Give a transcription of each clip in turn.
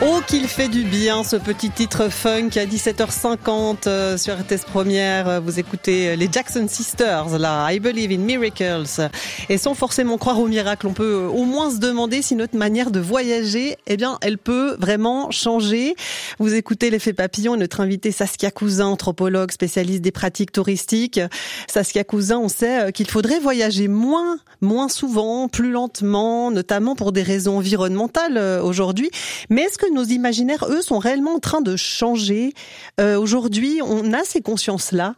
Oh, qu'il fait du bien ce petit titre funk à 17h50 sur RTS Première. Vous écoutez les Jackson Sisters, là, I Believe in Miracles. Et sans forcément croire au miracle, on peut au moins se demander si notre manière de voyager, eh bien, elle peut vraiment changer. Vous écoutez l'effet papillon et notre invité Saskia Cousin, anthropologue, spécialiste des pratiques touristiques. Saskia Cousin, on sait qu'il faudrait voyager moins souvent, plus lentement, notamment pour des raisons environnementales aujourd'hui. Mais est-ce que nos imaginaires, eux, sont réellement en train de changer? Aujourd'hui, on a ces consciences-là?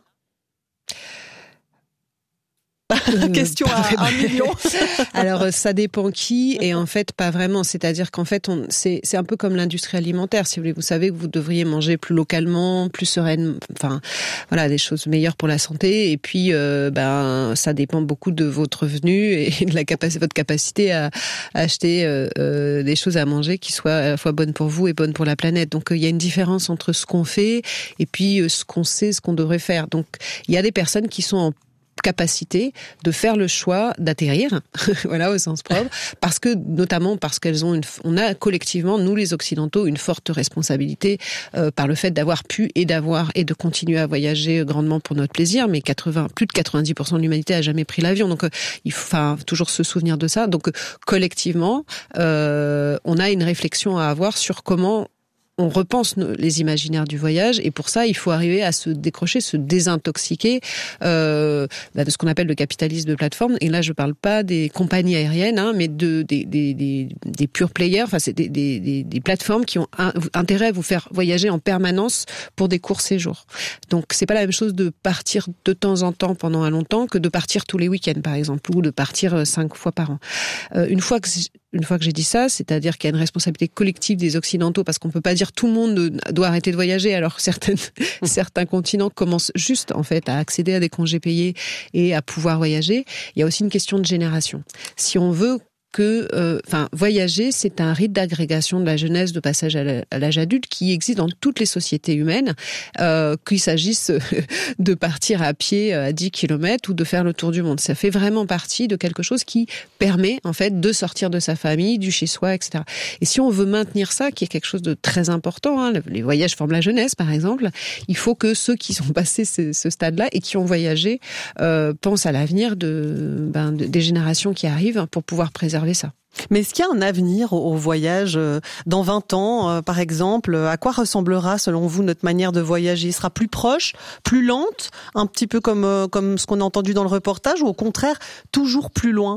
Question à 1 million. Alors ça dépend qui, et en fait pas vraiment. C'est-à-dire qu'en fait c'est un peu comme l'industrie alimentaire. Si vous voulez, vous savez que vous devriez manger plus localement, plus sereinement, enfin voilà, des choses meilleures pour la santé. Et puis ça dépend beaucoup de votre revenu et de votre capacité à acheter des choses à manger qui soient à la fois bonnes pour vous et bonnes pour la planète. Donc il y a une différence entre ce qu'on fait et puis ce qu'on sait, ce qu'on devrait faire. Donc il y a des personnes qui sont en capacité de faire le choix d'atterrir, voilà, au sens propre, notamment parce on a collectivement, nous les Occidentaux, une forte responsabilité par le fait d'avoir pu et de continuer à voyager grandement pour notre plaisir, mais plus de 90% de l'humanité a jamais pris l'avion, donc il faut toujours se souvenir de ça. Donc collectivement, on a une réflexion à avoir sur comment on repense les imaginaires du voyage, et pour ça, il faut arriver à se décrocher, se désintoxiquer de ce qu'on appelle le capitalisme de plateforme. Et là, je parle pas des compagnies aériennes, mais des pure players. Enfin, c'est des plateformes qui ont intérêt à vous faire voyager en permanence pour des courts séjours. Donc, c'est pas la même chose de partir de temps en temps pendant un long temps que de partir tous les week-ends, par exemple, ou de partir 5 fois par an. Une fois que j'ai dit ça, c'est-à-dire qu'il y a une responsabilité collective des Occidentaux, parce qu'on peut pas dire tout le monde doit arrêter de voyager, alors certains continents commencent juste en fait à accéder à des congés payés et à pouvoir voyager. Il y a aussi une question de génération. Si on veut voyager, c'est un rite d'agrégation de la jeunesse, de passage à l'âge adulte qui existe dans toutes les sociétés humaines, qu'il s'agisse de partir à pied à 10 km ou de faire le tour du monde. Ça fait vraiment partie de quelque chose qui permet, en fait, de sortir de sa famille, du chez-soi, etc. Et si on veut maintenir ça, qui est quelque chose de très important, les voyages forment la jeunesse, par exemple, il faut que ceux qui sont passés ce stade-là et qui ont voyagé pensent à l'avenir des générations qui arrivent pour pouvoir préserver ça. Mais est-ce qu'il y a un avenir au voyage dans 20 ans, par exemple? À quoi ressemblera, selon vous, notre manière de voyager? Sera plus proche, plus lente, un petit peu comme ce qu'on a entendu dans le reportage, ou au contraire, toujours plus loin?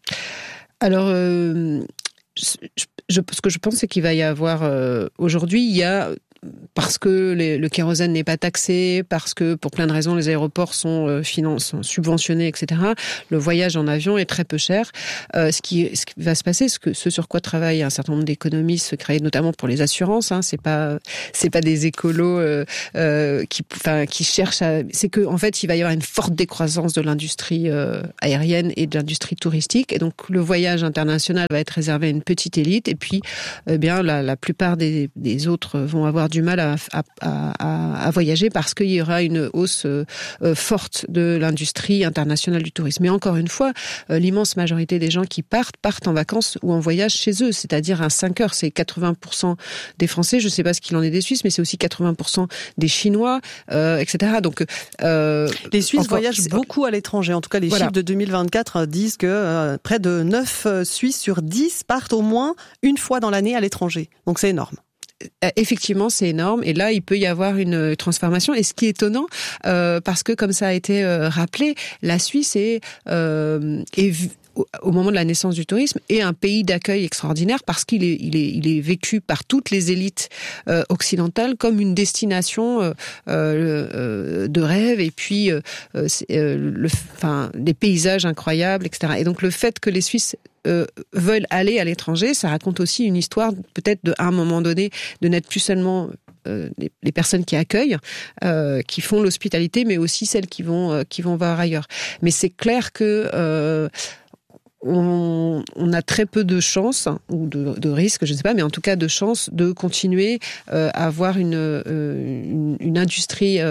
Alors, ce que je pense, c'est qu'il va y avoir... aujourd'hui, il y a... Parce que le kérosène n'est pas taxé, parce que pour plein de raisons les aéroports sont subventionnés, etc. Le voyage en avion est très peu cher. Ce qui va se passer, ce sur quoi travaillent un certain nombre d'économistes créés notamment pour les assurances, c'est pas des écolos qui cherchent à. C'est que en fait il va y avoir une forte décroissance de l'industrie aérienne et de l'industrie touristique, et donc le voyage international va être réservé à une petite élite, et puis la plupart des autres vont avoir du mal à voyager parce qu'il y aura une hausse forte de l'industrie internationale du tourisme. Mais encore une fois, l'immense majorité des gens qui partent en vacances ou en voyage chez eux, c'est-à-dire à 5 heures. C'est 80% des Français, je ne sais pas ce qu'il en est des Suisses, mais c'est aussi 80% des Chinois, etc. Donc, les Suisses voyagent beaucoup à l'étranger. En tout cas, les chiffres de 2024 disent que près de 9 Suisses sur 10 partent au moins une fois dans l'année à l'étranger. Donc c'est énorme. Effectivement, c'est énorme, et là, il peut y avoir une transformation. Et ce qui est étonnant, parce que comme ça a été rappelé, la Suisse est au moment de la naissance du tourisme, est un pays d'accueil extraordinaire, parce qu'il est vécu par toutes les élites occidentales comme une destination de rêve, et puis des paysages incroyables, etc. Et donc le fait que les Suisses veulent aller à l'étranger, ça raconte aussi une histoire peut-être à un moment donné de n'être plus seulement les personnes qui accueillent, qui font l'hospitalité, mais aussi celles qui vont voir ailleurs. Mais c'est clair que on a très peu de chances, ou de risques, je ne sais pas, mais en tout cas de chances de continuer à avoir une industrie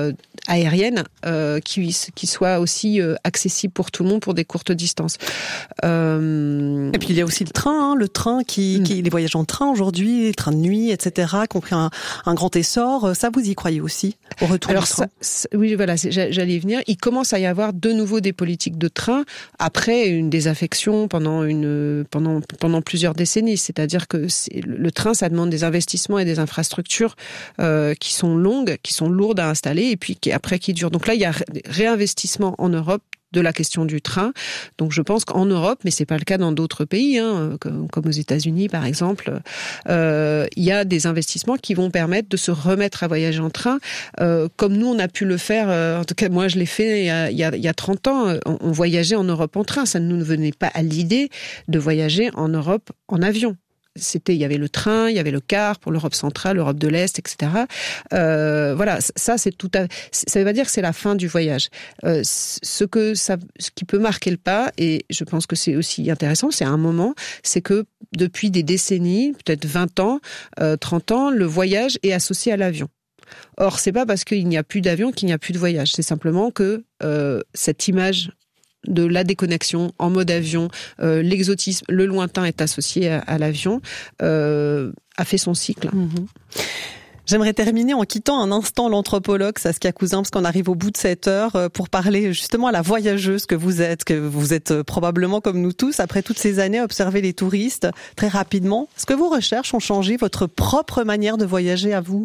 aérienne qui soit aussi accessible pour tout le monde pour des courtes distances. Et puis il y a aussi le train, les voyages en train aujourd'hui, les trains de nuit, etc., qui ont pris un grand essor. Ça, vous y croyez aussi au retour du train? Oui, voilà, j'allais y venir. Il commence à y avoir de nouveau des politiques de train après une désaffection pendant plusieurs décennies. C'est-à-dire que le train, ça demande des investissements et des infrastructures qui sont longues, qui sont lourdes à installer et puis qui durent. Donc là, il y a réinvestissement en Europe de la question du train. Donc je pense qu'en Europe, mais c'est pas le cas dans d'autres pays, comme aux États-Unis par exemple, il y a des investissements qui vont permettre de se remettre à voyager en train, comme nous on a pu le faire. En tout cas, moi je l'ai fait il y a 30 ans. On voyageait en Europe en train. Ça ne nous venait pas à l'idée de voyager en Europe en avion. Il y avait le train, il y avait le car pour l'Europe centrale, l'Europe de l'Est, etc. Voilà, ça veut pas dire que c'est la fin du voyage. Ce qui peut marquer le pas, et je pense que c'est aussi intéressant, c'est à un moment, c'est que depuis des décennies, peut-être 20 ans, 30 ans, le voyage est associé à l'avion. Or, c'est pas parce qu'il n'y a plus d'avion qu'il n'y a plus de voyage. C'est simplement que cette image de la déconnexion en mode avion, l'exotisme, le lointain est associé à l'avion, a fait son cycle. Mmh. J'aimerais terminer en quittant un instant l'anthropologue Saskia Cousin, parce qu'on arrive au bout de cette heure, pour parler justement à la voyageuse que vous êtes probablement comme nous tous, après toutes ces années à observer les touristes très rapidement. Est-ce que vos recherches ont changé votre propre manière de voyager à vous ?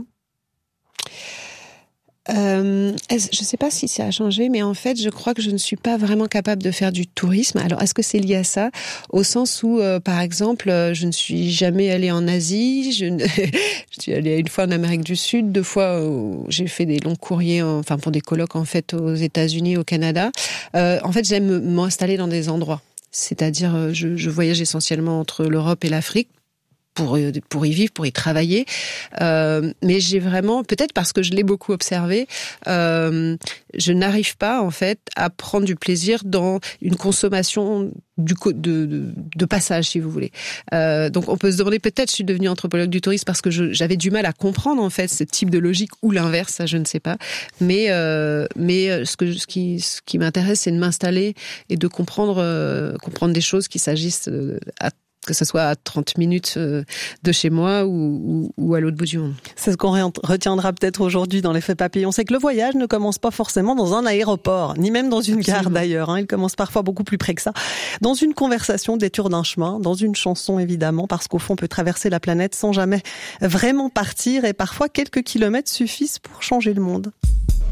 Je sais pas si ça a changé, mais en fait, je crois que je ne suis pas vraiment capable de faire du tourisme. Alors, est-ce que c'est lié à ça? Au sens où, par exemple, je ne suis jamais allée en Asie, je suis allée une fois en Amérique du Sud, 2 fois j'ai fait des longs courriers, pour des colloques, en fait, aux États-Unis, au Canada. En fait, j'aime m'installer dans des endroits. C'est-à-dire, je voyage essentiellement entre l'Europe et l'Afrique, pour y vivre, pour y travailler. Mais j'ai vraiment, peut-être parce que je l'ai beaucoup observé, je n'arrive pas, en fait, à prendre du plaisir dans une consommation de passage, si vous voulez. Donc, on peut se demander, peut-être je suis devenue anthropologue du tourisme parce que j'avais du mal à comprendre, en fait, ce type de logique ou l'inverse, ça, je ne sais pas. Mais ce qui m'intéresse, c'est de m'installer et de comprendre des choses qu'il s'agisse que ce soit à 30 minutes de chez moi ou à l'autre bout du monde. C'est ce qu'on retiendra peut-être aujourd'hui dans l'effet papillon. C'est que le voyage ne commence pas forcément dans un aéroport, ni même dans une gare d'ailleurs. Il commence parfois beaucoup plus près que ça. Dans une conversation, détour d'un chemin, dans une chanson évidemment, parce qu'au fond on peut traverser la planète sans jamais vraiment partir et parfois quelques kilomètres suffisent pour changer le monde.